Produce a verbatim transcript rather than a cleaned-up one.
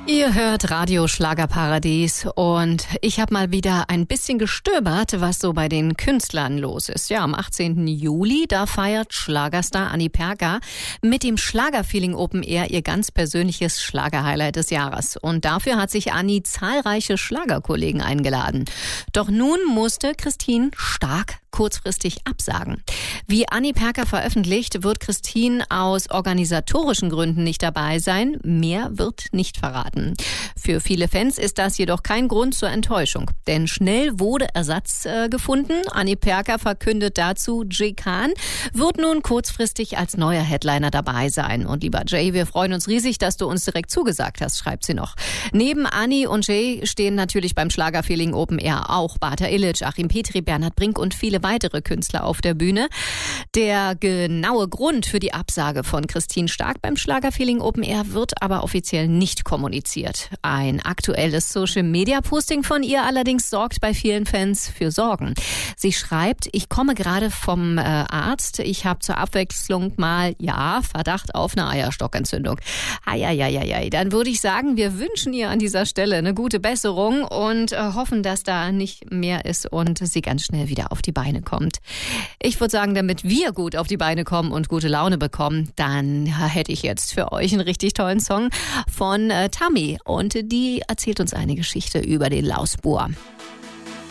Ihr hört Radio Schlagerparadies und ich habe mal wieder ein bisschen gestöbert, was so bei den Künstlern los ist. Ja, am achtzehnten Juli, da feiert Schlagerstar Anni Perka mit dem Schlagerfeeling Open Air ihr ganz persönliches Schlagerhighlight des Jahres. Und dafür hat sich Anni zahlreiche Schlagerkollegen eingeladen. Doch nun musste Christine Stark kurzfristig absagen. Wie Anni Perka veröffentlicht, wird Christine aus organisatorischen Gründen nicht dabei sein. Mehr wird nicht verraten. Für viele Fans ist das jedoch kein Grund zur Enttäuschung. Denn schnell wurde Ersatz äh, gefunden. Anni Perka verkündet dazu, Jay Khan wird nun kurzfristig als neuer Headliner dabei sein. Und lieber Jay, wir freuen uns riesig, dass du uns direkt zugesagt hast, schreibt sie noch. Neben Anni und Jay stehen natürlich beim Schlagerfeeling Open Air auch Bata Illich, Achim Petri, Bernhard Brink und viele weitere Künstler auf der Bühne. Der genaue Grund für die Absage von Christine Stark beim Schlagerfeeling Open Air wird aber offiziell nicht kommuniziert. Ein aktuelles Social-Media-Posting von ihr allerdings sorgt bei vielen Fans für Sorgen. Sie schreibt, ich komme gerade vom äh, Arzt. Ich habe zur Abwechslung mal, ja, Verdacht auf eine Eierstockentzündung. Eieieiei. Dann würde ich sagen, wir wünschen ihr an dieser Stelle eine gute Besserung und äh, hoffen, dass da nicht mehr ist und sie ganz schnell wieder auf die Beine kommt. Ich würde sagen, damit wir gut auf die Beine kommen und gute Laune bekommen, dann hätte ich jetzt für euch einen richtig tollen Song von äh, Tammy. Und die erzählt uns eine Geschichte über den Lausbur.